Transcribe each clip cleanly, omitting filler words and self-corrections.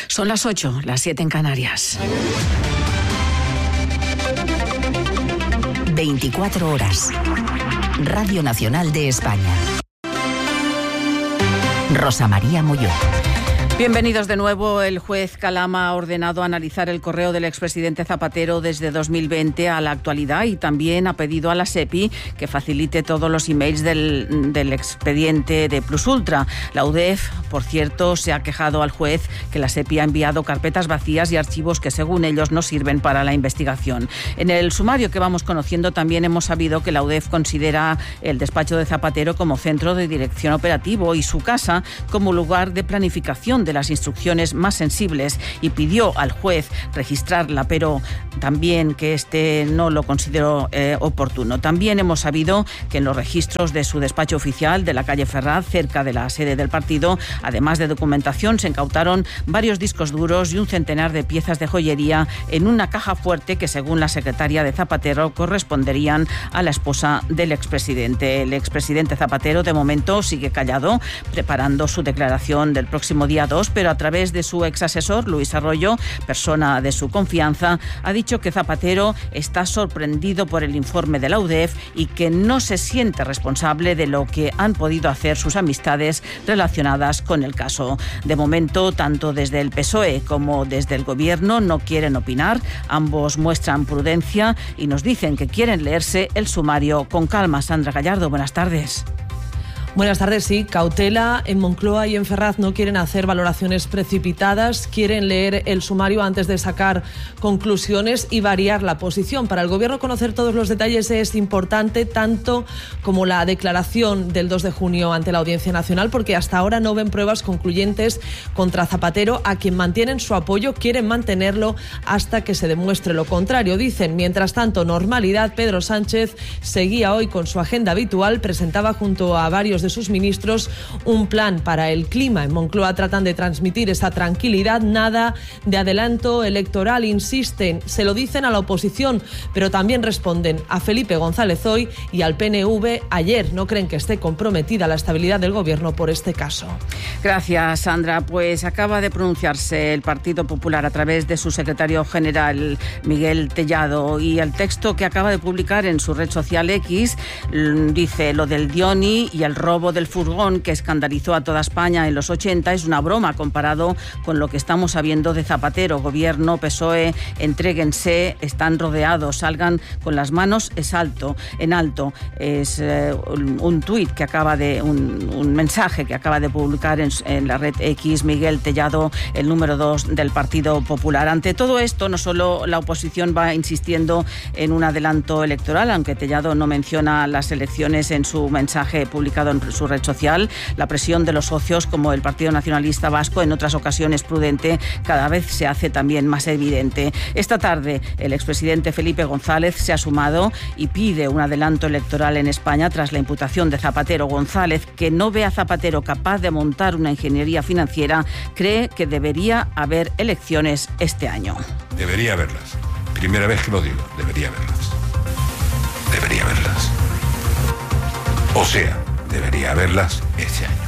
Son las 8, las 7 en Canarias. 24 horas. Radio Nacional de España. Rosa María Molló. Bienvenidos de nuevo. El juez Calama ha ordenado analizar el correo del expresidente Zapatero desde 2020 a la actualidad y también ha pedido a la SEPI que facilite todos los emails del expediente de Plus Ultra. La UDEF, por cierto, se ha quejado al juez que la SEPI ha enviado carpetas vacías y archivos que según ellos no sirven para la investigación. En el sumario que vamos conociendo también hemos sabido que la UDEF considera el despacho de Zapatero como centro de dirección operativo y su casa como lugar de planificación de las instrucciones más sensibles y pidió al juez registrarla, pero también que este no lo consideró oportuno. También hemos sabido que en los registros de su despacho oficial de la calle Ferraz, cerca de la sede del partido, además de documentación, se incautaron varios discos duros y un centenar de piezas de joyería en una caja fuerte que, según la secretaria de Zapatero, corresponderían a la esposa del expresidente. El expresidente Zapatero, de momento, sigue callado, preparando su declaración del próximo día 2, pero a través de su exasesor, Luis Arroyo, persona de su confianza, ha dicho que Zapatero está sorprendido por el informe de la UDEF y que no se siente responsable de lo que han podido hacer sus amistades relacionadas con el caso. De momento, tanto desde el PSOE como desde el Gobierno no quieren opinar. Ambos muestran prudencia y nos dicen que quieren leerse el sumario con calma. Sandra Gallardo, buenas tardes. Buenas tardes, sí. Cautela. En Moncloa y en Ferraz no quieren hacer valoraciones precipitadas, quieren leer el sumario antes de sacar conclusiones y variar la posición. Para el Gobierno conocer todos los detalles es importante, tanto como la declaración del 2 de junio ante la Audiencia Nacional, porque hasta ahora no ven pruebas concluyentes contra Zapatero, a quien mantienen su apoyo, quieren mantenerlo hasta que se demuestre lo contrario. Dicen, mientras tanto, normalidad. Pedro Sánchez seguía hoy con su agenda habitual, presentaba junto a varios de sus ministros un plan para el clima. En Moncloa tratan de transmitir esa tranquilidad, nada de adelanto electoral, insisten, se lo dicen a la oposición, pero también responden a Felipe González hoy y al PNV ayer. No creen que esté comprometida la estabilidad del Gobierno por este caso. Gracias, Sandra. Pues acaba de pronunciarse el Partido Popular a través de su secretario general, Miguel Tellado, y el texto que acaba de publicar en su red social X dice: lo del Dioni y el robo del furgón que escandalizó a toda España en los 80 es una broma comparado con lo que estamos sabiendo de Zapatero. Gobierno, PSOE, entréguense, están rodeados, salgan con las manos en alto. Es un tuit que acaba de, un mensaje que acaba de publicar en la red X Miguel Tellado, el número 2 del Partido Popular. Ante todo esto, no solo la oposición va insistiendo en un adelanto electoral, aunque Tellado no menciona las elecciones en su mensaje publicado en su red social. La presión de los socios, como el Partido Nacionalista Vasco, en otras ocasiones prudente, cada vez se hace también más evidente. Esta tarde, el expresidente Felipe González se ha sumado y pide un adelanto electoral en España tras la imputación de Zapatero. González, que no ve a Zapatero capaz de montar una ingeniería financiera, cree que debería haber elecciones este año. Debería haberlas. Primera vez que lo digo, debería haberlas. Debería haberlas. O sea, debería haberlas este año.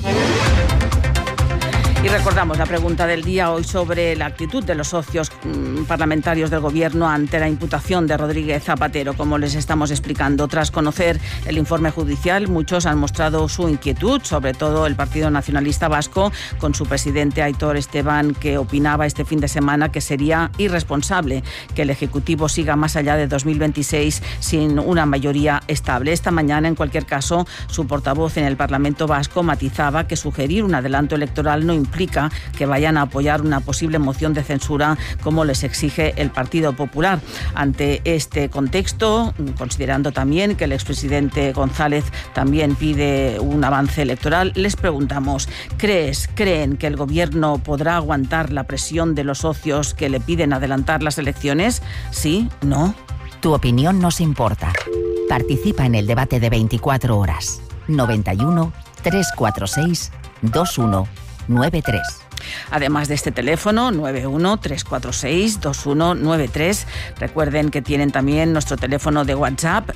Y recordamos la pregunta del día hoy sobre la actitud de los socios parlamentarios del Gobierno ante la imputación de Rodríguez Zapatero. Como les estamos explicando, tras conocer el informe judicial, muchos han mostrado su inquietud, sobre todo el Partido Nacionalista Vasco, con su presidente Aitor Esteban, que opinaba este fin de semana que sería irresponsable que el Ejecutivo siga más allá de 2026 sin una mayoría estable. Esta mañana, en cualquier caso, su portavoz en el Parlamento Vasco matizaba que sugerir un adelanto electoral no implica que vayan a apoyar una posible moción de censura como les exige el Partido Popular. Ante este contexto, considerando también que el expresidente González también pide un avance electoral, les preguntamos: ¿creen que el Gobierno podrá aguantar la presión de los socios que le piden adelantar las elecciones? ¿Sí? ¿No? Tu opinión nos importa. Participa en el debate de 24 horas. 91 346 21 2193. Además de este teléfono, 91-346-2193. Recuerden que tienen también nuestro teléfono de WhatsApp,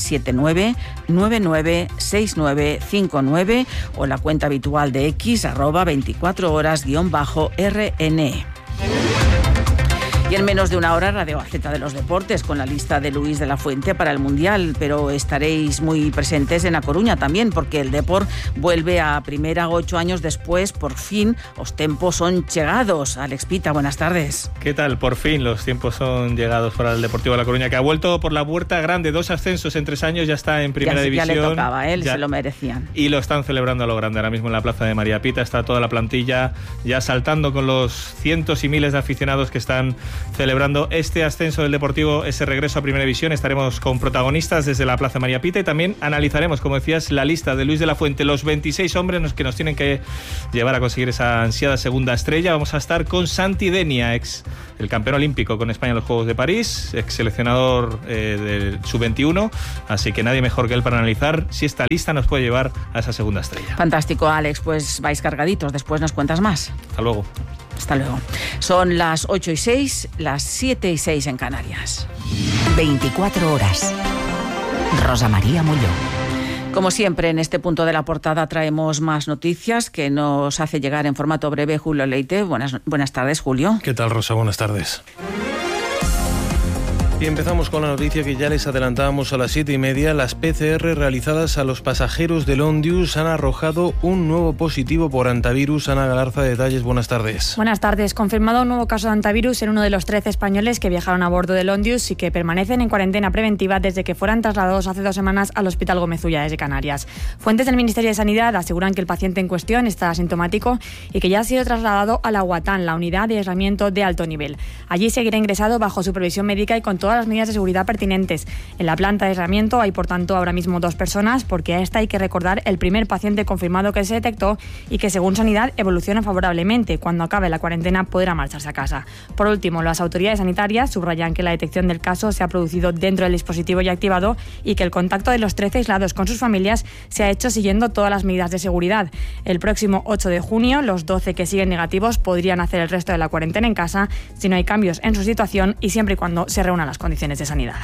679-996959, o la cuenta habitual de X, @24horas_RN. Y en menos de una hora, Radio Gaceta de los Deportes, con la lista de Luis de la Fuente para el Mundial. Pero estaréis muy presentes en A Coruña también, porque el Depor vuelve a primera 8 años después. Por fin, los tiempos son llegados. Alex Pita, buenas tardes. ¿Qué tal? Por fin los tiempos son llegados para el Deportivo de La Coruña, que ha vuelto por la puerta grande. 2 ascensos en 3 años, ya está en primera división. Ya le tocaba, se lo merecían. Y lo están celebrando a lo grande. Ahora mismo en la plaza de María Pita está toda la plantilla ya saltando con los cientos y miles de aficionados que están celebrando este ascenso del Deportivo, ese regreso a Primera División. Estaremos con protagonistas desde la Plaza María Pita y también analizaremos, como decías, la lista de Luis de la Fuente, los 26 hombres que nos tienen que llevar a conseguir esa ansiada segunda estrella. Vamos a estar con Santi Denia, el campeón olímpico con España en los Juegos de París, ex seleccionador del Sub-21, así que nadie mejor que él para analizar si esta lista nos puede llevar a esa segunda estrella. Fantástico, Alex, pues vais cargaditos, después nos cuentas más. Hasta luego. Hasta luego. Son las 8:06, las 7:06 en Canarias. 24 horas. Rosa María Molló. Como siempre, en este punto de la portada traemos más noticias que nos hace llegar en formato breve Julio Leite. Buenas tardes, Julio. ¿Qué tal, Rosa? Buenas tardes. Y empezamos con la noticia que ya les adelantábamos a las 7:30. Las PCR realizadas a los pasajeros del Ondius han arrojado un nuevo positivo por hantavirus. Ana Galarza, detalles, buenas tardes. Buenas tardes. Confirmado un nuevo caso de hantavirus en uno de los 13 españoles que viajaron a bordo del Ondius y que permanecen en cuarentena preventiva desde que fueran trasladados hace 2 semanas al Hospital Gómez Ulla de Canarias. Fuentes del Ministerio de Sanidad aseguran que el paciente en cuestión está asintomático y que ya ha sido trasladado a la UATAN, la unidad de aislamiento de alto nivel. Allí seguirá ingresado bajo supervisión médica y con todas las medidas de seguridad pertinentes. En la planta de aislamiento hay, por tanto, ahora mismo 2 personas, porque a esta hay que recordar el primer paciente confirmado que se detectó y que, según Sanidad, evoluciona favorablemente. Cuando acabe la cuarentena podrá marcharse a casa. Por último, las autoridades sanitarias subrayan que la detección del caso se ha producido dentro del dispositivo ya activado y que el contacto de los 13 aislados con sus familias se ha hecho siguiendo todas las medidas de seguridad. El próximo 8 de junio, los 12 que siguen negativos podrían hacer el resto de la cuarentena en casa si no hay cambios en su situación y siempre y cuando se reúnan las condiciones de sanidad.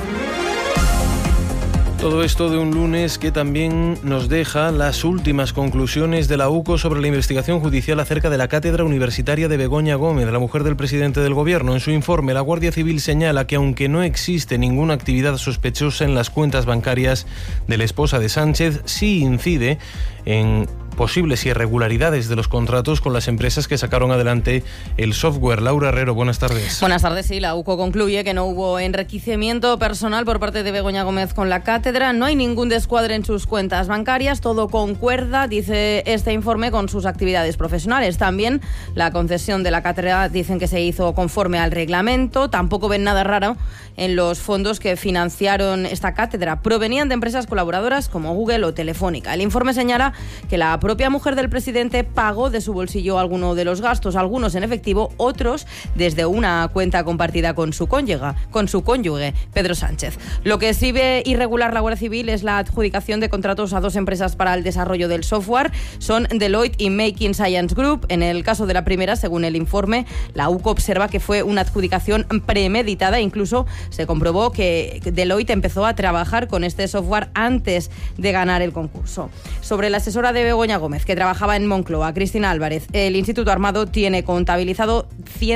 Todo esto de un lunes que también nos deja las últimas conclusiones de la UCO sobre la investigación judicial acerca de la cátedra universitaria de Begoña Gómez, la mujer del presidente del Gobierno. En su informe, la Guardia Civil señala que aunque no existe ninguna actividad sospechosa en las cuentas bancarias de la esposa de Sánchez, sí incide en posibles irregularidades de los contratos con las empresas que sacaron adelante el software. Laura Herrero, buenas tardes. Buenas tardes, sí. La UCO concluye que no hubo enriquecimiento personal por parte de Begoña Gómez con la cátedra, no hay ningún descuadre en sus cuentas bancarias, todo concuerda, dice este informe, con sus actividades profesionales. También la concesión de la cátedra dicen que se hizo conforme al reglamento, tampoco ven nada raro en los fondos que financiaron esta cátedra. Provenían de empresas colaboradoras como Google o Telefónica. El informe señala que la propia mujer del presidente pagó de su bolsillo alguno de los gastos, algunos en efectivo, otros desde una cuenta compartida con su cónyuge, Pedro Sánchez. Lo que sí ve irregular la Guardia Civil es la adjudicación de contratos a 2 empresas para el desarrollo del software. Son Deloitte y Making Science Group. En el caso de la primera, según el informe, la UCO observa que fue una adjudicación premeditada. Incluso se comprobó que Deloitte empezó a trabajar con este software antes de ganar el concurso. Sobre la asesora de Begoña Gómez, que trabajaba en Moncloa, Cristina Álvarez, el Instituto Armado tiene contabilizado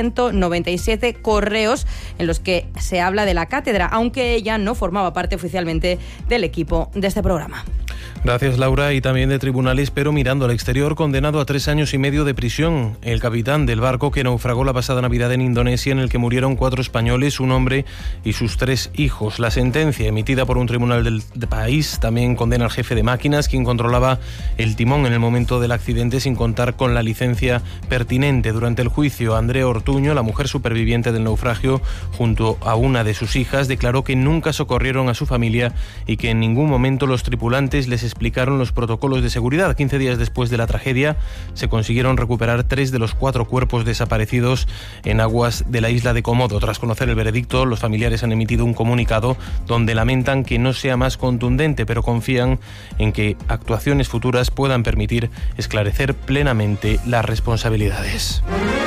197 correos en los que se habla de la cátedra, aunque ella no formaba parte oficialmente del equipo de este programa. Gracias, Laura. Y también de tribunales, pero mirando al exterior, condenado a 3 años y medio de prisión el capitán del barco que naufragó la pasada Navidad en Indonesia, en el que murieron 4 españoles, un hombre y sus 3 hijos. La sentencia emitida por un tribunal del país también condena al jefe de máquinas, quien controlaba el timón en el momento del accidente sin contar con la licencia pertinente. Durante el juicio, Andrea Ortuño, la mujer superviviente del naufragio, junto a una de sus hijas, declaró que nunca socorrieron a su familia y que en ningún momento los tripulantes les explicaron los protocolos de seguridad. 15 días después de la tragedia se consiguieron recuperar 3 de los 4 cuerpos desaparecidos en aguas de la isla de Komodo. Tras conocer el veredicto, los familiares han emitido un comunicado donde lamentan que no sea más contundente, pero confían en que actuaciones futuras puedan permitir esclarecer plenamente las responsabilidades.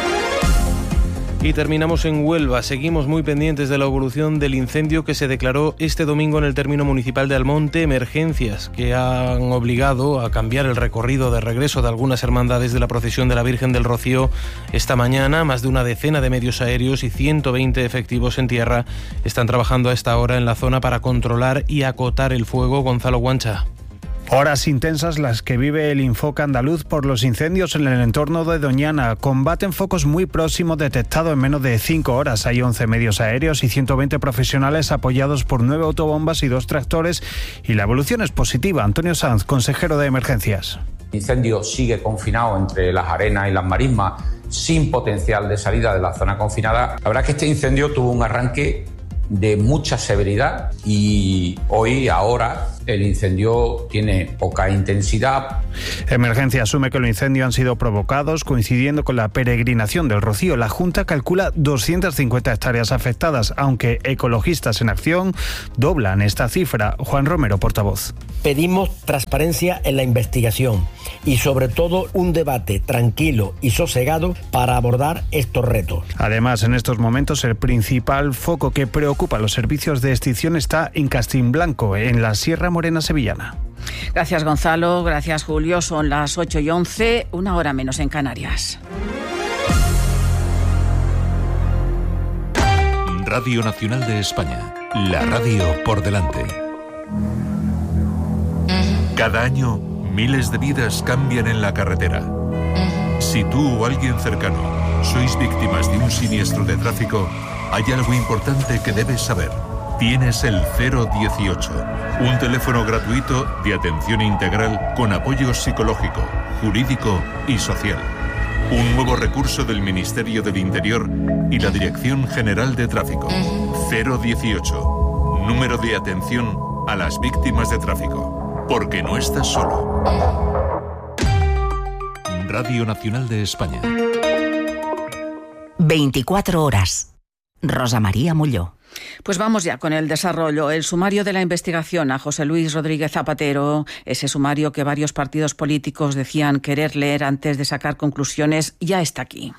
Y terminamos en Huelva. Seguimos muy pendientes de la evolución del incendio que se declaró este domingo en el término municipal de Almonte. Emergencias que han obligado a cambiar el recorrido de regreso de algunas hermandades de la procesión de la Virgen del Rocío esta mañana. Más de una decena de medios aéreos y 120 efectivos en tierra están trabajando a esta hora en la zona para controlar y acotar el fuego. Gonzalo Guancha. Horas intensas las que vive el Infoca andaluz por los incendios en el entorno de Doñana. Combaten focos muy próximos detectados en menos de 5 horas. Hay 11 medios aéreos y 120 profesionales apoyados por 9 autobombas y 2 tractores. Y la evolución es positiva. Antonio Sanz, consejero de Emergencias. El incendio sigue confinado entre las arenas y las marismas, sin potencial de salida de la zona confinada. La verdad es que este incendio tuvo un arranque de mucha severidad y ahora el incendio tiene poca intensidad. Emergencia asume que los incendios han sido provocados coincidiendo con la peregrinación del Rocío. La Junta calcula 250 hectáreas afectadas, aunque Ecologistas en Acción doblan esta cifra. Juan Romero, portavoz. Pedimos transparencia en la investigación y sobre todo un debate tranquilo y sosegado para abordar estos retos. Además, en estos momentos el principal foco que preocupa a los servicios de extinción está en Castimblanco, en la Sierra Morena sevillana. Gracias, Gonzalo. Gracias, Julio. Son las 8:11, 1 hora menos en Canarias. Radio Nacional de España. La radio por delante. Cada año, miles de vidas cambian en la carretera. Si tú o alguien cercano sois víctimas de un siniestro de tráfico, hay algo importante que debes saber. Tienes el 018, un teléfono gratuito de atención integral con apoyo psicológico, jurídico y social. Un nuevo recurso del Ministerio del Interior y la Dirección General de Tráfico. 018, número de atención a las víctimas de tráfico. Porque no estás solo. Radio Nacional de España. 24 horas. Rosa María Molló. Pues vamos ya con el desarrollo. El sumario de la investigación a José Luis Rodríguez Zapatero, ese sumario que varios partidos políticos decían querer leer antes de sacar conclusiones, ya está aquí.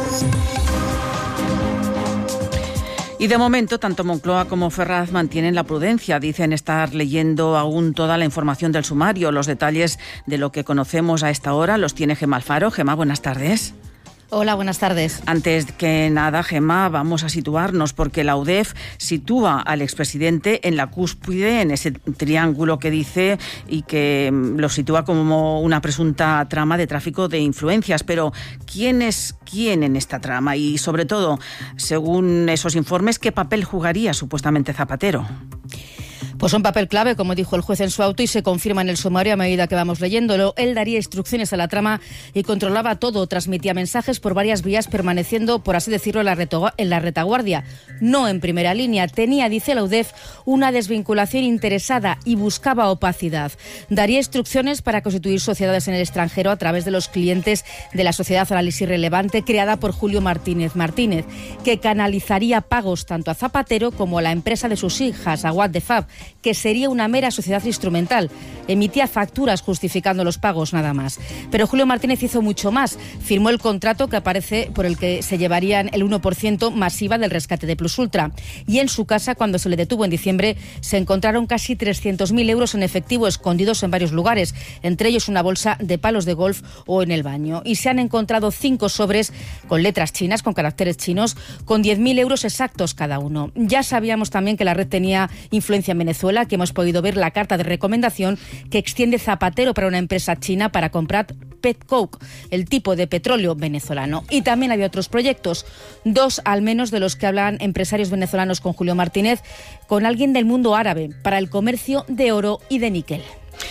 Y de momento, tanto Moncloa como Ferraz mantienen la prudencia. Dicen estar leyendo aún toda la información del sumario. Los detalles de lo que conocemos a esta hora los tiene Gemma Alfaro. Gemma, buenas tardes. Hola, buenas tardes. Antes que nada, Gemma, vamos a situarnos porque la UDEF sitúa al expresidente en la cúspide, en ese triángulo que dice y que lo sitúa como una presunta trama de tráfico de influencias. Pero, ¿quién es quién en esta trama? Y, sobre todo, según esos informes, ¿qué papel jugaría supuestamente Zapatero? Pues un papel clave, como dijo el juez en su auto, y se confirma en el sumario a medida que vamos leyéndolo. Él daría instrucciones a la trama y controlaba todo, transmitía mensajes por varias vías, permaneciendo, por así decirlo, en la retaguardia. No en primera línea. Tenía, dice la UDEF, una desvinculación interesada y buscaba opacidad. Daría instrucciones para constituir sociedades en el extranjero a través de los clientes de la Sociedad Análisis Relevante, creada por Julio Martínez, que canalizaría pagos tanto a Zapatero como a la empresa de sus hijas, a What the Fab, que sería una mera sociedad instrumental. Emitía facturas justificando los pagos, nada más. Pero Julio Martínez hizo mucho más. Firmó el contrato que aparece por el que se llevarían el 1% masiva del rescate de Plus Ultra. Y en su casa, cuando se le detuvo en diciembre, se encontraron casi 300.000 euros en efectivo escondidos en varios lugares, entre ellos una bolsa de palos de golf o en el baño. Y se han encontrado 5 sobres con letras chinas, con caracteres chinos, con 10.000 euros exactos cada uno. Ya sabíamos también que la red tenía influencia en Venezuela, que hemos podido ver la carta de recomendación que extiende Zapatero para una empresa china para comprar petcoke, el tipo de petróleo venezolano. Y también había otros proyectos, 2 al menos de los que hablan empresarios venezolanos con Julio Martínez, con alguien del mundo árabe, para el comercio de oro y de níquel.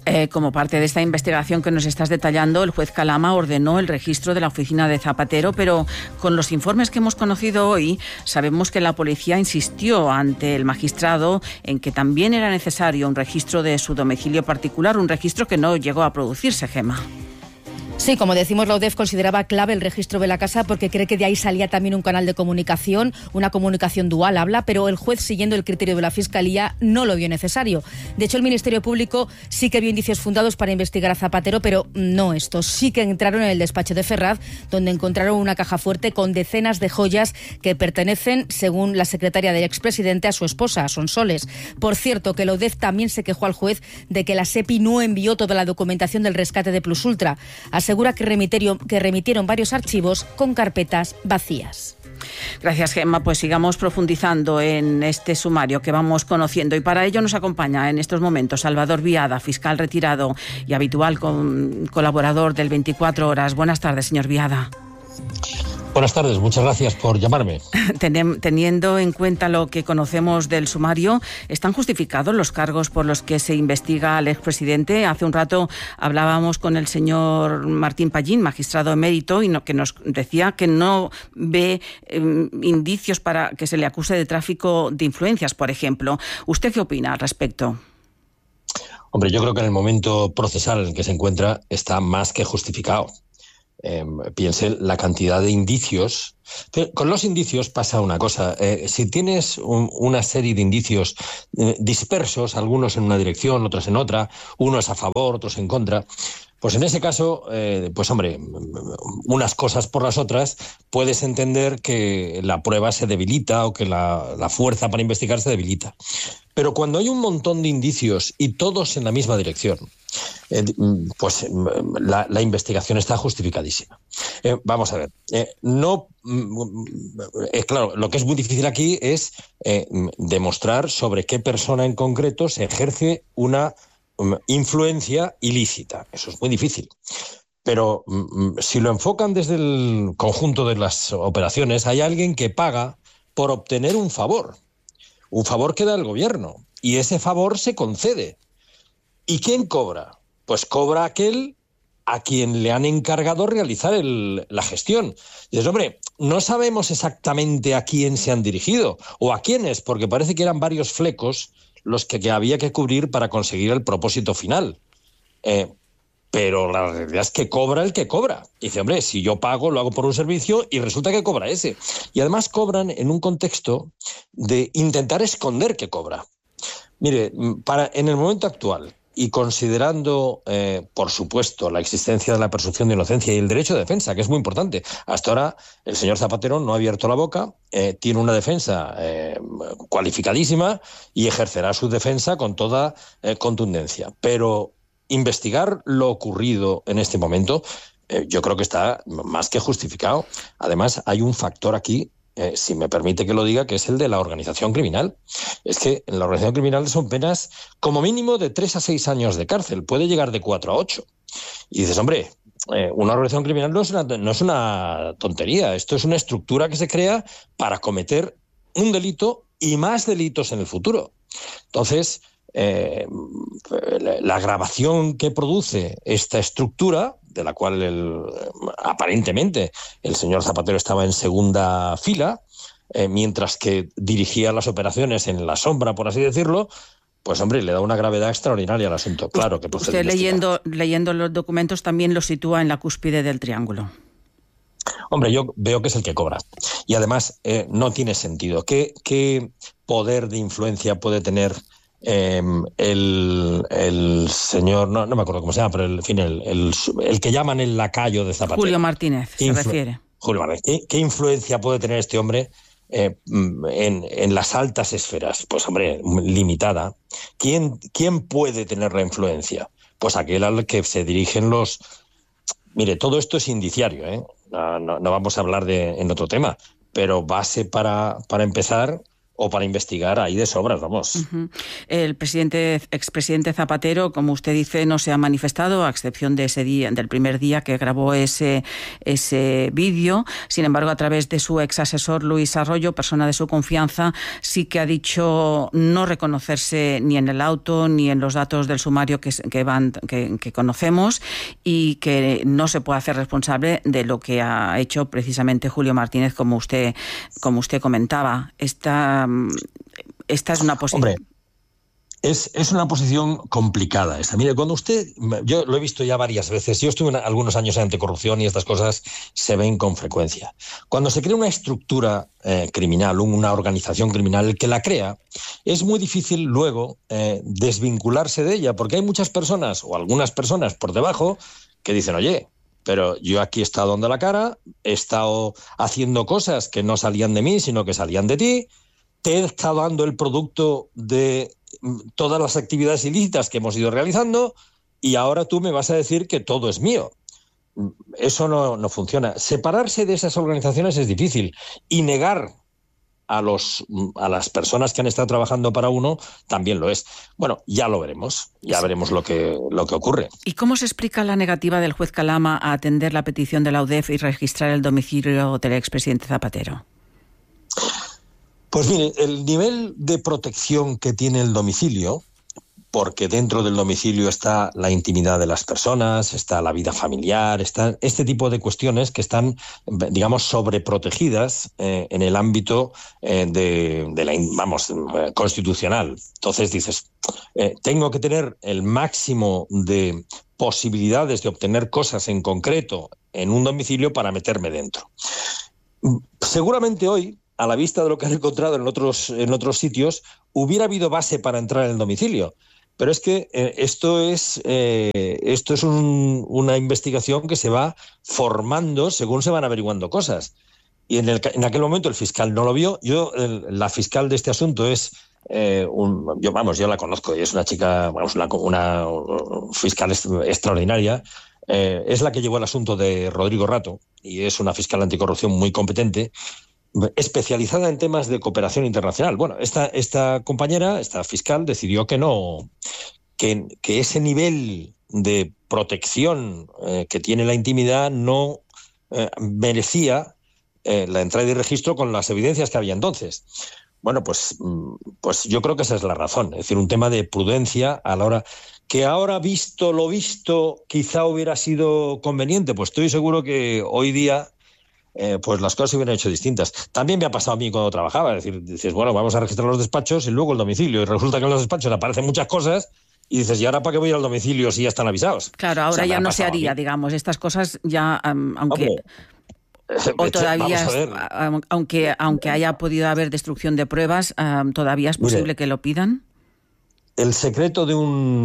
Como parte de esta investigación que nos estás detallando, el juez Calama ordenó el registro de la oficina de Zapatero, pero con los informes que hemos conocido hoy, sabemos que la policía insistió ante el magistrado en que también era necesario un registro de su domicilio particular, un registro que no llegó a producirse, Gemma. Sí, como decimos, la UDEF consideraba clave el registro de la casa porque cree que de ahí salía también un canal de comunicación, una comunicación dual, habla, pero el juez, siguiendo el criterio de la Fiscalía, no lo vio necesario. De hecho, el Ministerio Público sí que vio indicios fundados para investigar a Zapatero, pero no estos. Sí que entraron en el despacho de Ferraz, donde encontraron una caja fuerte con decenas de joyas que pertenecen, según la secretaria del expresidente, a su esposa, a Sonsoles. Por cierto, que la UDEF también se quejó al juez de que la SEPI no envió toda la documentación del rescate de Plus Ultra. Asegura que remitieron varios archivos con carpetas vacías. Gracias, Gemma. Pues sigamos profundizando en este sumario que vamos conociendo, y para ello nos acompaña en estos momentos Salvador Viada, fiscal retirado y habitual colaborador del 24 Horas. Buenas tardes, señor Viada. Buenas tardes, muchas gracias por llamarme. Teniendo en cuenta lo que conocemos del sumario, ¿están justificados los cargos por los que se investiga al expresidente? Hace un rato hablábamos con el señor Martín Pallín, magistrado emérito, y que nos decía que no ve indicios para que se le acuse de tráfico de influencias, por ejemplo. ¿Usted qué opina al respecto? Hombre, yo creo que en el momento procesal en el que se encuentra está más que justificado. Piense la cantidad de indicios. Pero con los indicios pasa una cosa. Si tienes una serie de indicios dispersos, algunos en una dirección, otros en otra, unos a favor, otros en contra, pues en ese caso, pues hombre, unas cosas por las otras, puedes entender que la prueba se debilita o que la fuerza para investigar se debilita. Pero cuando hay un montón de indicios y todos en la misma dirección, pues la investigación está justificadísima. Vamos a ver, claro, lo que es muy difícil aquí es demostrar sobre qué persona en concreto se ejerce una influencia ilícita. Eso es muy difícil. Pero si lo enfocan desde el conjunto de las operaciones, hay alguien que paga por obtener un favor que da el gobierno, y ese favor se concede. ¿Y quién cobra? Pues cobra aquel a quien le han encargado realizar la gestión. Y dices, hombre, no sabemos exactamente a quién se han dirigido o a quiénes, porque parece que eran varios flecos los que había que cubrir para conseguir el propósito final. Pero la realidad es que cobra el que cobra. Y dice, hombre, si yo pago, lo hago por un servicio y resulta que cobra ese. Y además cobran en un contexto de intentar esconder que cobra. Mire, en el momento actual, y considerando, por supuesto, la existencia de la presunción de inocencia y el derecho de defensa, que es muy importante. Hasta ahora el señor Zapatero no ha abierto la boca, tiene una defensa cualificadísima y ejercerá su defensa con toda contundencia. Pero investigar lo ocurrido en este momento, yo creo que está más que justificado. Además, hay un factor aquí, si me permite que lo diga, que es el de la organización criminal. Es que en la organización criminal son penas como mínimo de 3 a 6 años de cárcel, puede llegar de 4 a 8. Y dices, hombre, una organización criminal no es una tontería, esto es una estructura que se crea para cometer un delito y más delitos en el futuro. Entonces, la agravación que produce esta estructura, de la cual aparentemente el señor Zapatero estaba en segunda fila, mientras que dirigía las operaciones en la sombra, por así decirlo, pues hombre, le da una gravedad extraordinaria al asunto. Claro que procede. Usted leyendo los documentos también lo sitúa en la cúspide del triángulo. Hombre, yo veo que es el que cobra. Y además no tiene sentido. ¿Qué poder de influencia puede tener el señor, no me acuerdo cómo se llama, pero en fin, el que llaman el lacayo de Zapatero? Julio Martínez, se refiere. Julio Martínez. ¿Qué influencia puede tener este hombre en las altas esferas? Pues hombre, limitada. ¿Quién puede tener la influencia? Pues aquel al que se dirigen los... Mire, todo esto es indiciario, No vamos a hablar en otro tema, pero base para empezar... o para investigar hay de sobras, vamos. El expresidente Zapatero, como usted dice, no se ha manifestado, a excepción de ese día, del primer día que grabó ese vídeo. Sin embargo, a través de su ex asesor Luis Arroyo, persona de su confianza, sí que ha dicho no reconocerse ni en el auto ni en los datos del sumario que conocemos, y que no se puede hacer responsable de lo que ha hecho precisamente Julio Martínez, como usted comentaba. Esta es una posición. Hombre, es una posición complicada esta. Mire, cuando yo lo he visto ya varias veces, yo estuve algunos años en anticorrupción y estas cosas se ven con frecuencia. Cuando se crea una estructura criminal, una organización criminal, el que la crea, es muy difícil luego desvincularse de ella, porque hay muchas personas, o algunas personas por debajo, que dicen, oye, pero yo aquí he estado dando la cara, he estado haciendo cosas que no salían de mí, sino que salían de ti, te he estado dando el producto de todas las actividades ilícitas que hemos ido realizando y ahora tú me vas a decir que todo es mío. Eso no funciona. Separarse de esas organizaciones es difícil y negar a las personas que han estado trabajando para uno también lo es. Bueno, ya lo veremos, ya veremos lo que ocurre. ¿Y cómo se explica la negativa del juez Calama a atender la petición de la UDEF y registrar el domicilio del expresidente Zapatero? Pues mire, el nivel de protección que tiene el domicilio, porque dentro del domicilio está la intimidad de las personas, está la vida familiar, está este tipo de cuestiones que están, digamos, sobreprotegidas en el ámbito constitucional. Entonces dices, tengo que tener el máximo de posibilidades de obtener cosas en concreto en un domicilio para meterme dentro. Seguramente hoy, a la vista de lo que han encontrado en otros sitios, hubiera habido base para entrar en el domicilio. Pero es que esto es una investigación que se va formando según se van averiguando cosas. Y en aquel momento el fiscal no lo vio. La fiscal de este asunto es yo la conozco y es una chica, una fiscal extraordinaria. Es la que llevó el asunto de Rodrigo Rato y es una fiscal anticorrupción muy competente, especializada en temas de cooperación internacional. Bueno, esta compañera, esta fiscal, decidió que ese nivel de protección que tiene la intimidad no merecía la entrada y registro con las evidencias que había entonces. Bueno, pues yo creo que esa es la razón. Es decir, un tema de prudencia a la hora que ahora visto lo visto quizá hubiera sido conveniente. Pues estoy seguro que hoy día pues las cosas se hubieran hecho distintas. También me ha pasado a mí cuando trabajaba. Es decir, dices, bueno, vamos a registrar los despachos y luego el domicilio. Y resulta que en los despachos aparecen muchas cosas y dices, ¿y ahora para qué voy al domicilio si ya están avisados? Claro, ahora ya no se haría, digamos, estas cosas ya, aunque... Hombre, o todavía, aunque haya podido haber destrucción de pruebas, ¿todavía es posible que lo pidan? El secreto de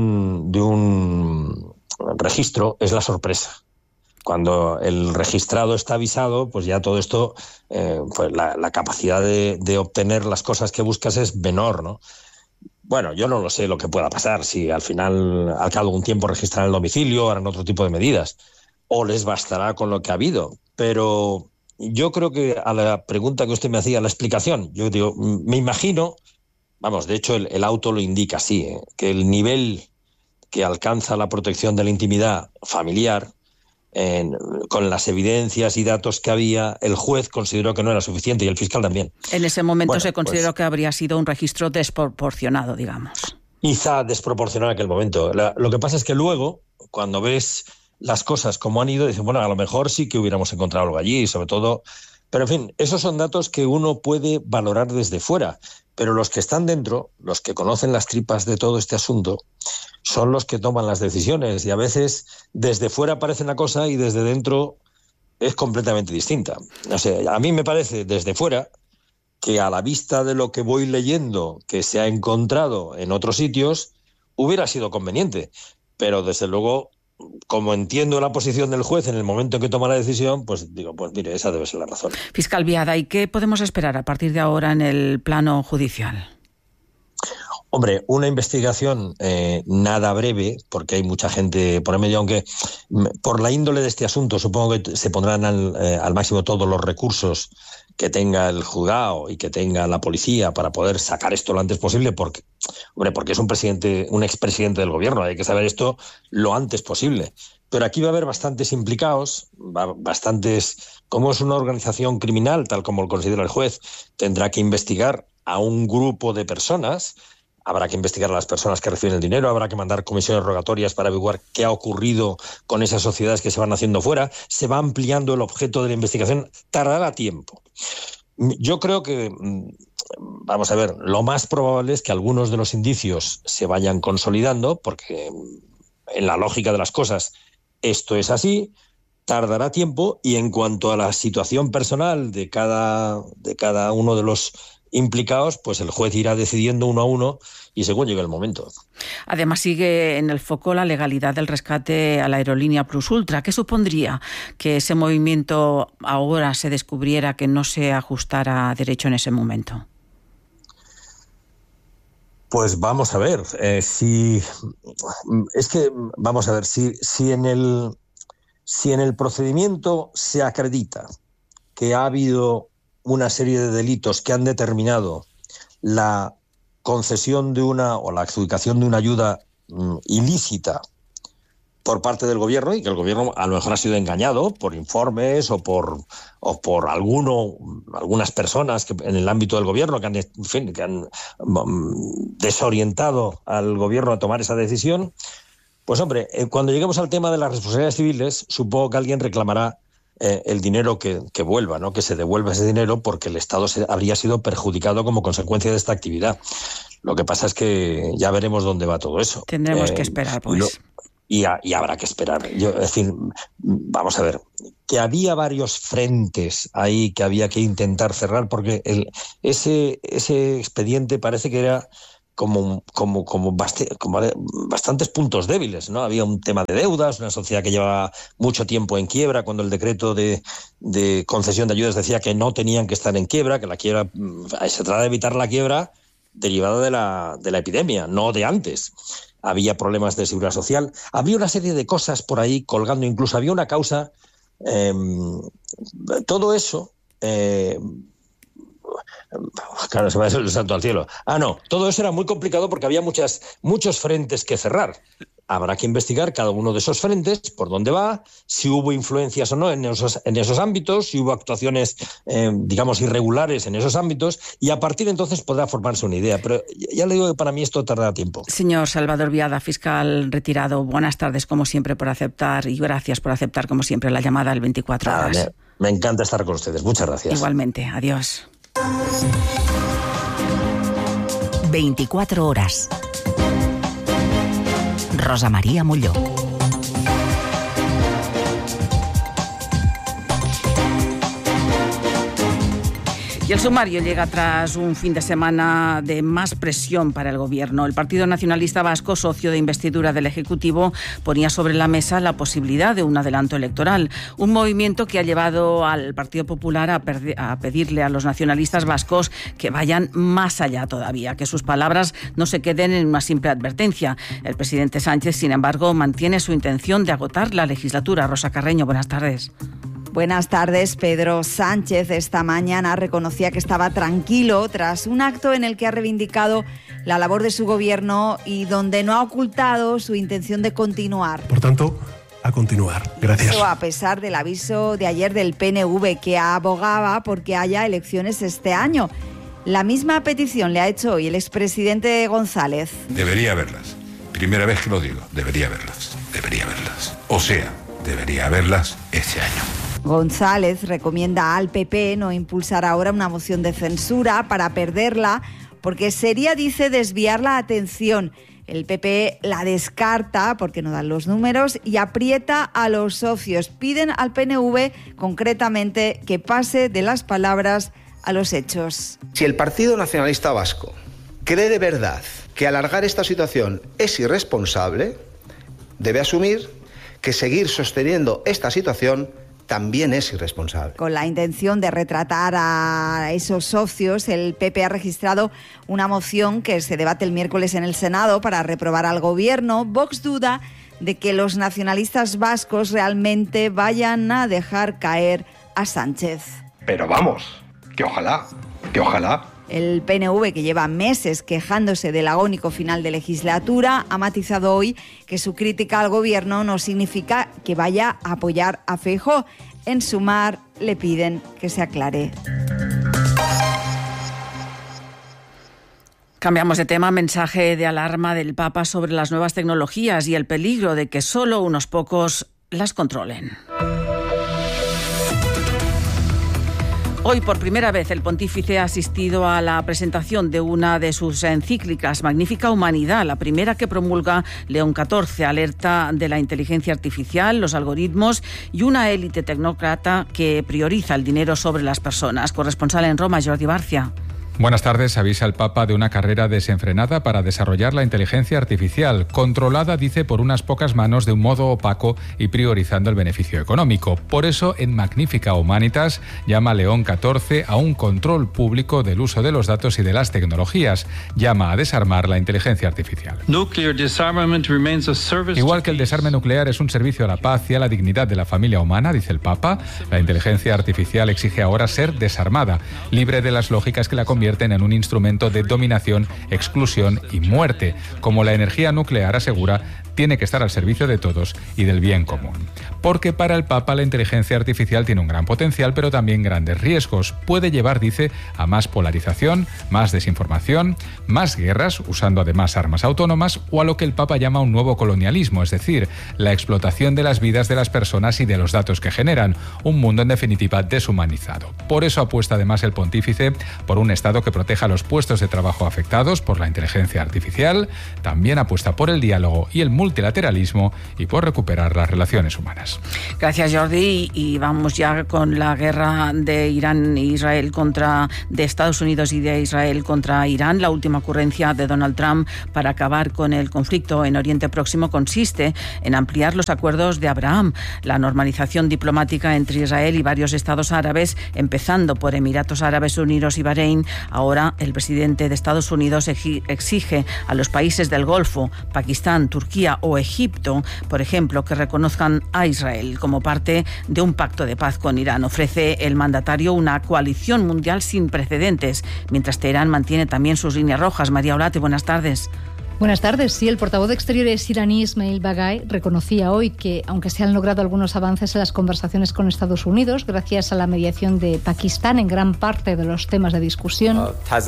un registro es la sorpresa. Cuando el registrado está avisado, pues ya todo esto, pues la capacidad de obtener las cosas que buscas es menor, ¿no? Bueno, yo no lo sé lo que pueda pasar, si al final, al cabo de un tiempo registran el domicilio, harán otro tipo de medidas, o les bastará con lo que ha habido. Pero yo creo que a la pregunta que usted me hacía, la explicación, yo digo, me imagino, vamos, de hecho el auto lo indica así, que el nivel que alcanza la protección de la intimidad familiar, con las evidencias y datos que había, el juez consideró que no era suficiente y el fiscal también. En ese momento se consideró que habría sido un registro desproporcionado, digamos. Quizá desproporcionado en aquel momento. Lo que pasa es que luego, cuando ves las cosas como han ido, dices, bueno, a lo mejor sí que hubiéramos encontrado algo allí, sobre todo... Pero en fin, esos son datos que uno puede valorar desde fuera, pero los que están dentro, los que conocen las tripas de todo este asunto, son los que toman las decisiones y a veces desde fuera parece una cosa y desde dentro es completamente distinta. O sea, a mí me parece desde fuera que a la vista de lo que voy leyendo que se ha encontrado en otros sitios hubiera sido conveniente, pero desde luego, como entiendo la posición del juez en el momento en que toma la decisión, pues digo, pues mire, esa debe ser la razón. Fiscal Viada, ¿y qué podemos esperar a partir de ahora en el plano judicial? Hombre, una investigación nada breve, porque hay mucha gente por el medio, aunque por la índole de este asunto supongo que se pondrán al máximo todos los recursos que tenga el juzgado y que tenga la policía para poder sacar esto lo antes posible, porque es un expresidente del gobierno, hay que saber esto lo antes posible. Pero aquí va a haber bastantes implicados, como es una organización criminal, tal como lo considera el juez, tendrá que investigar a un grupo de personas. Habrá que investigar a las personas que reciben el dinero, habrá que mandar comisiones rogatorias para averiguar qué ha ocurrido con esas sociedades que se van haciendo fuera. Se va ampliando el objeto de la investigación, tardará tiempo. Yo creo que, vamos a ver, lo más probable es que algunos de los indicios se vayan consolidando, porque en la lógica de las cosas esto es así, tardará tiempo, y en cuanto a la situación personal de cada uno de los implicados, pues el juez irá decidiendo uno a uno y según llegue el momento. Además sigue en el foco la legalidad del rescate a la aerolínea Plus Ultra. ¿Qué supondría que ese movimiento ahora se descubriera que no se ajustara a derecho en ese momento? Pues vamos a ver, si en el procedimiento se acredita que ha habido una serie de delitos que han determinado la concesión de una o la adjudicación de una ayuda ilícita por parte del gobierno, y que el gobierno a lo mejor ha sido engañado por informes o por algunas personas que en el ámbito del gobierno que han desorientado al gobierno a tomar esa decisión, pues hombre, cuando lleguemos al tema de las responsabilidades civiles, supongo que alguien reclamará el dinero que vuelva, ¿no? Que se devuelva ese dinero, porque el Estado habría sido perjudicado como consecuencia de esta actividad. Lo que pasa es que ya veremos dónde va todo eso. Tendremos que esperar, pues. Y habrá que esperar. Es decir, vamos a ver, que había varios frentes ahí que había que intentar cerrar, porque ese expediente parece que era como bastantes puntos débiles, ¿no? Había un tema de deudas, una sociedad que llevaba mucho tiempo en quiebra, cuando el decreto de concesión de ayudas decía que no tenían que estar en quiebra, que la quiebra se trata de evitar la quiebra derivada de la epidemia, no de antes. Había problemas de seguridad social, había una serie de cosas por ahí colgando, incluso había una causa. Todo eso... Claro, se va a hacer el santo al cielo. No, todo eso era muy complicado porque había muchos frentes que cerrar. Habrá que investigar cada uno de esos frentes, por dónde va, si hubo influencias o no en esos ámbitos, si hubo actuaciones, digamos, irregulares en esos ámbitos, y a partir de entonces podrá formarse una idea. Pero ya le digo que para mí esto tardará tiempo. Señor Salvador Biada, fiscal retirado, buenas tardes como siempre por aceptar, y gracias por aceptar como siempre la llamada al 24 horas. Me encanta estar con ustedes. Muchas gracias. Igualmente. Adiós. 24 horas. Rosa María Molló. Y el sumario llega tras un fin de semana de más presión para el Gobierno. El Partido Nacionalista Vasco, socio de investidura del Ejecutivo, ponía sobre la mesa la posibilidad de un adelanto electoral. Un movimiento que ha llevado al Partido Popular a pedirle a los nacionalistas vascos que vayan más allá todavía, que sus palabras no se queden en una simple advertencia. El presidente Sánchez, sin embargo, mantiene su intención de agotar la legislatura. Rosa Carreño, buenas tardes. Buenas tardes. Pedro Sánchez esta mañana reconocía que estaba tranquilo tras un acto en el que ha reivindicado la labor de su gobierno y donde no ha ocultado su intención de continuar. Por tanto, a continuar. Gracias. Eso a pesar del aviso de ayer del PNV, que abogaba porque haya elecciones este año. La misma petición le ha hecho hoy el expresidente González. Debería haberlas. Primera vez que lo digo. Debería haberlas. Debería haberlas. O sea, debería haberlas este año. González recomienda al PP no impulsar ahora una moción de censura para perderla, porque sería, dice, desviar la atención. El PP la descarta porque no dan los números y aprieta a los socios. Piden al PNV concretamente que pase de las palabras a los hechos. Si el Partido Nacionalista Vasco cree de verdad que alargar esta situación es irresponsable, debe asumir que seguir sosteniendo esta situación también es irresponsable. Con la intención de retratar a esos socios, el PP ha registrado una moción que se debate el miércoles en el Senado para reprobar al Gobierno. Vox duda de que los nacionalistas vascos realmente vayan a dejar caer a Sánchez. Pero vamos, que ojalá. El PNV, que lleva meses quejándose del agónico final de legislatura, ha matizado hoy que su crítica al Gobierno no significa que vaya a apoyar a Feijóo. En Sumar le piden que se aclare. Cambiamos de tema. Mensaje de alarma del Papa sobre las nuevas tecnologías y el peligro de que solo unos pocos las controlen. Hoy, por primera vez, el pontífice ha asistido a la presentación de una de sus encíclicas, Magnífica Humanidad, la primera que promulga León XIV, alerta de la inteligencia artificial, los algoritmos y una élite tecnócrata que prioriza el dinero sobre las personas. Corresponsal en Roma, Jordi Barcia. Buenas tardes. Avisa el Papa de una carrera desenfrenada para desarrollar la inteligencia artificial, controlada, dice, por unas pocas manos de un modo opaco y priorizando el beneficio económico. Por eso, en Magnífica Humanitas, llama León XIV a un control público del uso de los datos y de las tecnologías. Llama a desarmar la inteligencia artificial. Igual que el desarme nuclear es un servicio a la paz y a la dignidad de la familia humana, dice el Papa, la inteligencia artificial exige ahora ser desarmada, libre de las lógicas que la convierten en un instrumento de dominación, exclusión y muerte. Como la energía nuclear, asegura, tiene que estar al servicio de todos y del bien común. Porque para el Papa la inteligencia artificial tiene un gran potencial, pero también grandes riesgos. Puede llevar, dice, a más polarización, más desinformación, más guerras, usando además armas autónomas, o a lo que el Papa llama un nuevo colonialismo, es decir, la explotación de las vidas de las personas y de los datos que generan, un mundo en definitiva deshumanizado. Por eso apuesta además el pontífice por un Estado que proteja los puestos de trabajo afectados por la inteligencia artificial, también apuesta por el diálogo y el multilateralismo y por recuperar las relaciones humanas. Gracias, Jordi. Y vamos ya con la guerra de Irán e Israel de Estados Unidos y de Israel contra Irán. La última ocurrencia de Donald Trump para acabar con el conflicto en Oriente Próximo consiste en ampliar los acuerdos de Abraham, la normalización diplomática entre Israel y varios estados árabes, empezando por Emiratos Árabes Unidos y Bahrein. Ahora el presidente de Estados Unidos exige a los países del Golfo, Pakistán, Turquía o Egipto, por ejemplo, que reconozcan a Israel como parte de un pacto de paz con Irán. Ofrece el mandatario una coalición mundial sin precedentes, mientras Teherán mantiene también sus líneas rojas. María Olate, buenas tardes. Buenas tardes. Sí, el portavoz de Exteriores iraní Ismail Baghai reconocía hoy que, aunque se han logrado algunos avances en las conversaciones con Estados Unidos, gracias a la mediación de Pakistán en gran parte de los temas de discusión,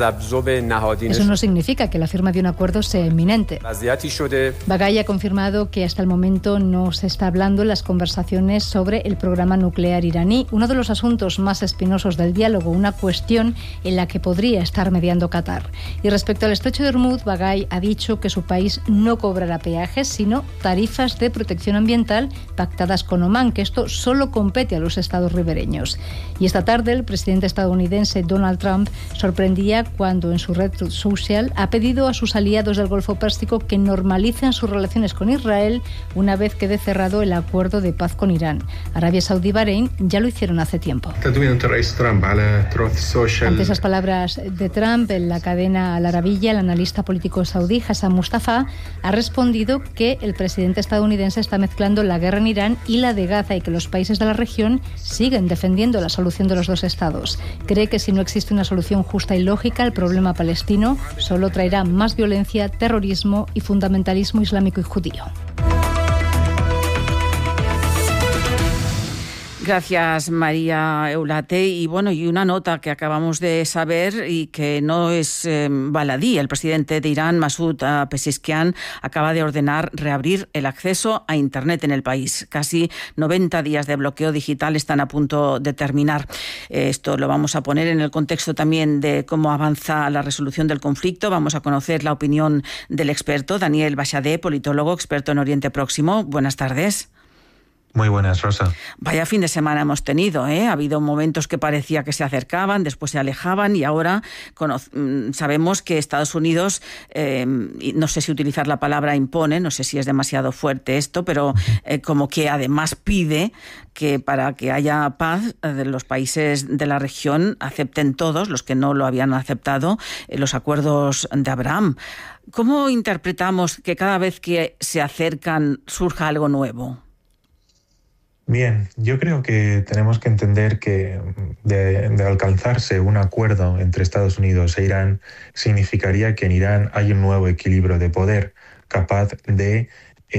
eso no significa que la firma de un acuerdo sea inminente. Baghai ha confirmado que hasta el momento no se está hablando en las conversaciones sobre el programa nuclear iraní, uno de los asuntos más espinosos del diálogo, una cuestión en la que podría estar mediando Qatar. Y respecto al estrecho de Hormuz, Baghai ha dicho que su país no cobrará peajes, sino tarifas de protección ambiental pactadas con Omán, que esto solo compete a los estados ribereños. Y esta tarde el presidente estadounidense Donald Trump sorprendía cuando en su red social ha pedido a sus aliados del Golfo Pérsico que normalicen sus relaciones con Israel una vez quede cerrado el acuerdo de paz con Irán. Arabia Saudí y Bahrein ya lo hicieron hace tiempo. Ante esas palabras de Trump, en la cadena Al Arabiya, el analista político saudí Hassan Mustafa ha respondido que el presidente estadounidense está mezclando la guerra en Irán y la de Gaza y que los países de la región siguen defendiendo la solución de los dos estados. Cree que si no existe una solución justa y lógica al problema palestino, solo traerá más violencia, terrorismo y fundamentalismo islámico y judío. Gracias, María Eulate. Y bueno, y una nota que acabamos de saber y que no es baladí. El presidente de Irán, Masoud Pezeshkian, acaba de ordenar reabrir el acceso a Internet en el país. Casi 90 días de bloqueo digital están a punto de terminar. Esto lo vamos a poner en el contexto también de cómo avanza la resolución del conflicto. Vamos a conocer la opinión del experto, Daniel Bachadé, politólogo, experto en Oriente Próximo. Buenas tardes. Muy buenas, Rosa. Vaya fin de semana hemos tenido, ¿eh? Ha habido momentos que parecía que se acercaban, después se alejaban y ahora sabemos que Estados Unidos, no sé si utilizar la palabra impone, no sé si es demasiado fuerte esto, pero como que además pide que para que haya paz, los países de la región acepten todos, los que no lo habían aceptado, los acuerdos de Abraham. ¿Cómo interpretamos que cada vez que se acercan surja algo nuevo? Bien, yo creo que tenemos que entender que de alcanzarse un acuerdo entre Estados Unidos e Irán significaría que en Irán hay un nuevo equilibrio de poder capaz de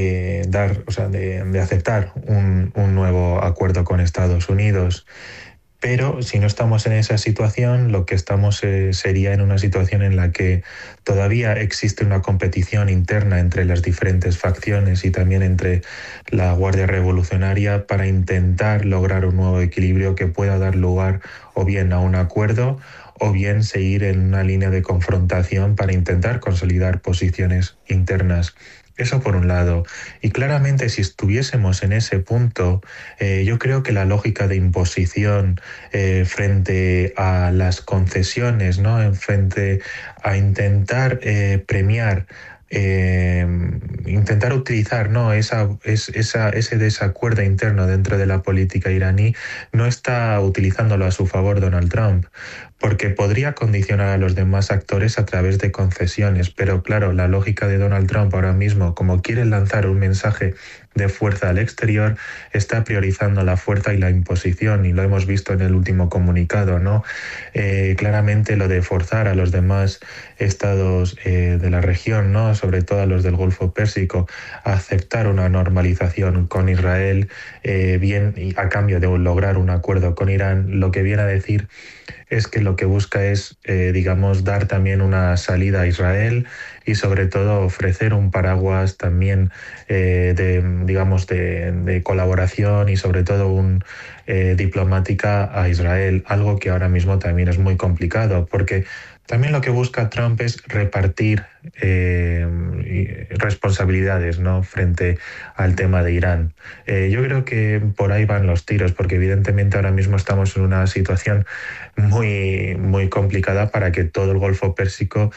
de aceptar un nuevo acuerdo con Estados Unidos. Pero si no estamos en esa situación, lo que estamos sería en una situación en la que todavía existe una competición interna entre las diferentes facciones y también entre la Guardia Revolucionaria para intentar lograr un nuevo equilibrio que pueda dar lugar o bien a un acuerdo o bien seguir en una línea de confrontación para intentar consolidar posiciones internas. Eso por un lado. Y claramente si estuviésemos en ese punto, yo creo que la lógica de imposición frente a las concesiones, ¿no? Frente a intentar premiar, intentar utilizar, ¿no? ese desacuerdo interno dentro de la política iraní, no está utilizándolo a su favor Donald Trump, porque podría condicionar a los demás actores a través de concesiones. Pero claro, la lógica de Donald Trump ahora mismo, como quiere lanzar un mensaje de fuerza al exterior, está priorizando la fuerza y la imposición, y lo hemos visto en el último comunicado, ¿no? Claramente lo de forzar a los demás estados de la región, ¿no? Sobre todo a los del Golfo Pérsico, a aceptar una normalización con Israel, bien y a cambio de lograr un acuerdo con Irán, lo que viene a decir es que lo que busca es, dar también una salida a Israel y sobre todo ofrecer un paraguas también de colaboración y sobre todo diplomática a Israel, algo que ahora mismo también es muy complicado porque también lo que busca Trump es repartir responsabilidades, ¿no? Frente al tema de Irán. Yo creo que por ahí van los tiros, porque evidentemente ahora mismo estamos en una situación muy, muy complicada para que todo el Golfo Pérsico,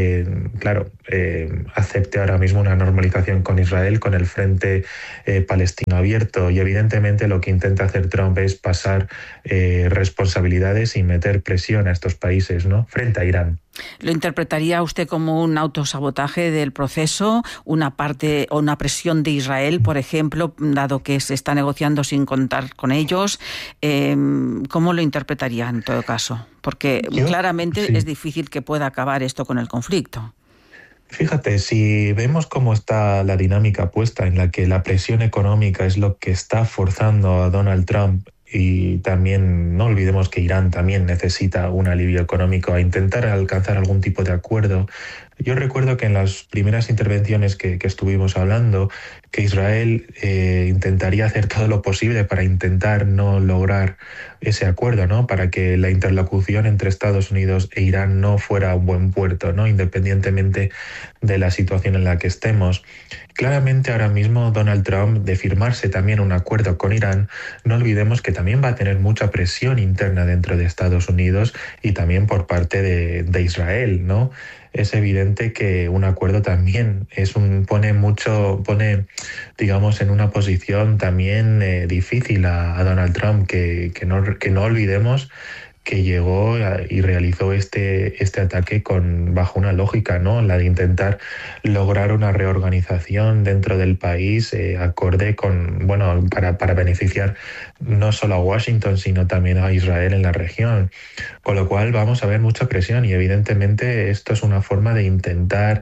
acepte ahora mismo una normalización con Israel, con el frente palestino abierto. Y evidentemente lo que intenta hacer Trump es pasar responsabilidades y meter presión a estos países, ¿no? Frente a Irán. ¿Lo interpretaría usted como un autosabotaje del proceso, una parte o una presión de Israel, por ejemplo, dado que se está negociando sin contar con ellos? ¿Cómo lo interpretaría en todo caso? Porque claramente es difícil que pueda acabar esto con el conflicto. Fíjate, si vemos cómo está la dinámica puesta en la que la presión económica es lo que está forzando a Donald Trump, y también no olvidemos que Irán también necesita un alivio económico, a intentar alcanzar algún tipo de acuerdo. Yo recuerdo que en las primeras intervenciones que estuvimos hablando, que Israel intentaría hacer todo lo posible para intentar no lograr ese acuerdo, ¿no? Para que la interlocución entre Estados Unidos e Irán no fuera a un buen puerto, ¿no? Independientemente de la situación en la que estemos. Claramente ahora mismo Donald Trump, de firmarse también un acuerdo con Irán, no olvidemos que también va a tener mucha presión interna dentro de Estados Unidos y también por parte de Israel, ¿no? Es evidente que un acuerdo también pone digamos, en una posición también difícil a Donald Trump, que no olvidemos que llegó y realizó este ataque bajo una lógica, ¿no? La de intentar lograr una reorganización dentro del país acorde para beneficiar no solo a Washington, sino también a Israel en la región. Con lo cual vamos a ver mucha presión y evidentemente esto es una forma de intentar,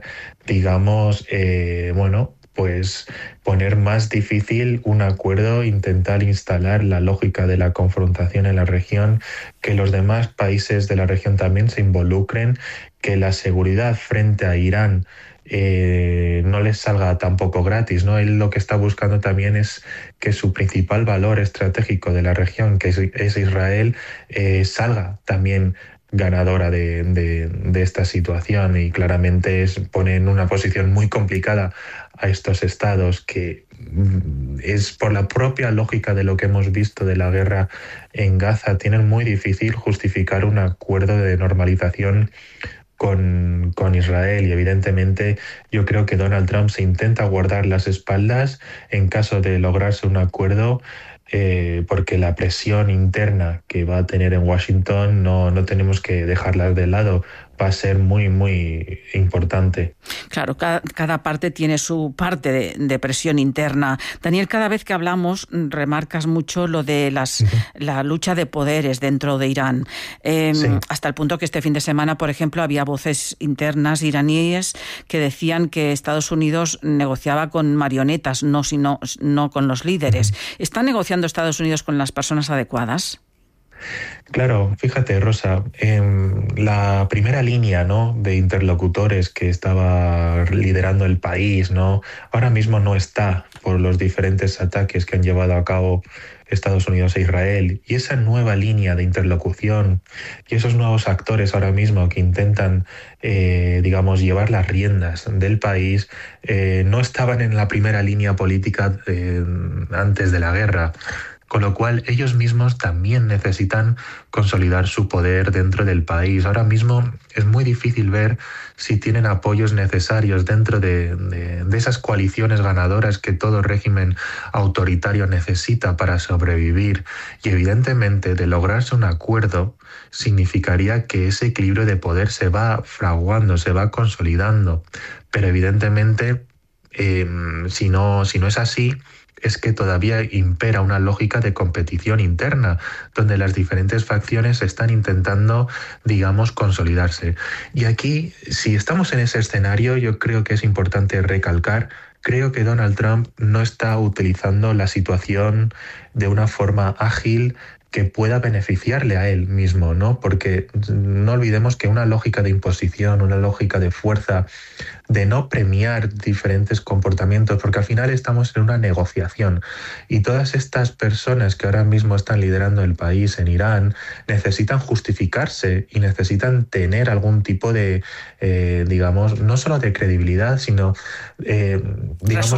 poner más difícil un acuerdo, intentar instalar la lógica de la confrontación en la región, que los demás países de la región también se involucren, que la seguridad frente a Irán no les salga tampoco gratis, ¿no? Él lo que está buscando también es que su principal valor estratégico de la región, que es Israel, salga también ganadora de esta situación, y claramente pone en una posición muy complicada a estos estados, que es por la propia lógica de lo que hemos visto de la guerra en Gaza, tienen muy difícil justificar un acuerdo de normalización con Israel, y evidentemente yo creo que Donald Trump se intenta guardar las espaldas en caso de lograrse un acuerdo, porque la presión interna que va a tener en Washington no tenemos que dejarla de lado, va a ser muy, muy importante. Claro, cada parte tiene su parte de presión interna. Daniel, cada vez que hablamos remarcas mucho lo de la lucha de poderes dentro de Irán. Hasta el punto que este fin de semana, por ejemplo, había voces internas iraníes que decían que Estados Unidos negociaba con marionetas, no con los líderes. ¿Está negociando Estados Unidos con las personas adecuadas? Claro, fíjate, Rosa, la primera línea, ¿no?, de interlocutores que estaba liderando el país, ¿no?, ahora mismo no está, por los diferentes ataques que han llevado a cabo Estados Unidos e Israel. Y esa nueva línea de interlocución y esos nuevos actores ahora mismo que intentan, digamos, llevar las riendas del país, no estaban en la primera línea política antes de la guerra. Con lo cual ellos mismos también necesitan consolidar su poder dentro del país. Ahora mismo es muy difícil ver si tienen apoyos necesarios dentro de esas coaliciones ganadoras que todo régimen autoritario necesita para sobrevivir. Y evidentemente, de lograrse un acuerdo, significaría que ese equilibrio de poder se va fraguando, se va consolidando. Pero evidentemente, si no es así, es que todavía impera una lógica de competición interna, donde las diferentes facciones están intentando, digamos, consolidarse. Y aquí, si estamos en ese escenario, yo creo que es importante recalcar, creo que Donald Trump no está utilizando la situación de una forma ágil que pueda beneficiarle a él mismo, ¿no? Porque no olvidemos que una lógica de imposición, una lógica de fuerza, de no premiar diferentes comportamientos, porque al final estamos en una negociación y todas estas personas que ahora mismo están liderando el país en Irán necesitan justificarse y necesitan tener algún tipo de, digamos, no solo de credibilidad, sino, digamos,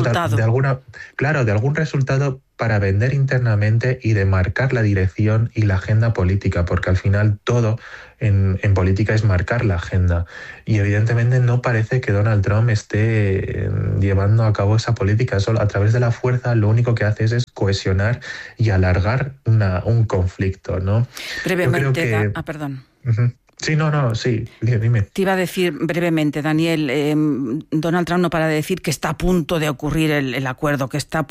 de algún resultado para vender internamente y de marcar la dirección y la agenda política, porque al final todo en política es marcar la agenda. Y evidentemente no parece que Donald Trump esté llevando a cabo esa política. Solo a través de la fuerza lo único que hace es cohesionar y alargar un conflicto, ¿no? Brevemente, perdón. Uh-huh. Sí, dime. Te iba a decir brevemente, Daniel, Donald Trump no para de decir que está a punto de ocurrir el acuerdo,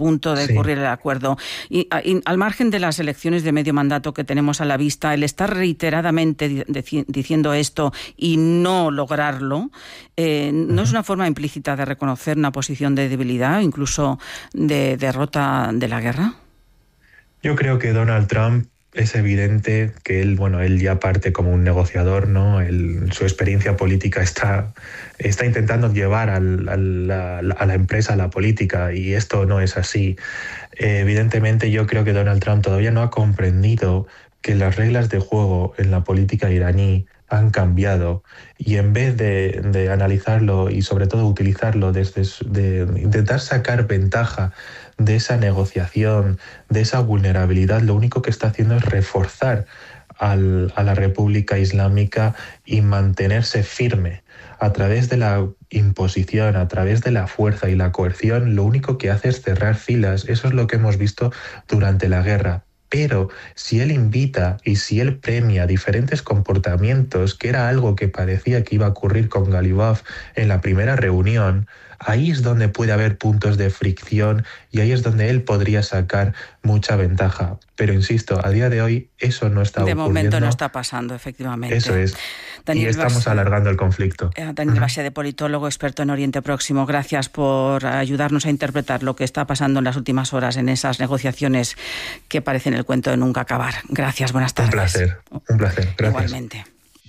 Y al margen de las elecciones de medio mandato que tenemos a la vista, el estar reiteradamente diciendo esto y no lograrlo, ¿no es una forma implícita de reconocer una posición de debilidad, incluso de derrota de la guerra? Yo creo que Donald Trump, es evidente que él ya parte como un negociador, ¿no? Su experiencia política está intentando llevar a la empresa a la política, y esto no es así. Evidentemente, yo creo que Donald Trump todavía no ha comprendido que las reglas de juego en la política iraní han cambiado, y en vez de analizarlo y sobre todo utilizarlo de intentar sacar ventaja de esa negociación, de esa vulnerabilidad, lo único que está haciendo es reforzar a la República Islámica y mantenerse firme. A través de la imposición, a través de la fuerza y la coerción, lo único que hace es cerrar filas. Eso es lo que hemos visto durante la guerra. Pero si él invita y si él premia diferentes comportamientos, que era algo que parecía que iba a ocurrir con Galibaf en la primera reunión, ahí es donde puede haber puntos de fricción y ahí es donde él podría sacar mucha ventaja. Pero insisto, a día de hoy eso no está ocurriendo. De momento no está pasando, efectivamente. Eso es. Daniel, y estamos alargando el conflicto. Daniel Bassede, politólogo experto en Oriente Próximo, gracias por ayudarnos a interpretar lo que está pasando en las últimas horas en esas negociaciones que parecen el cuento de nunca acabar. Gracias, buenas tardes. Un placer. Gracias. Igualmente.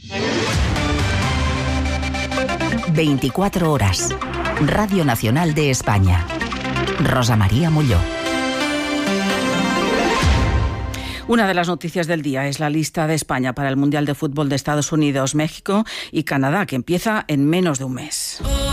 24 horas. Radio Nacional de España. Rosa María Molló. Una de las noticias del día es la lista de España para el Mundial de Fútbol de Estados Unidos, México y Canadá, que empieza en menos de un mes.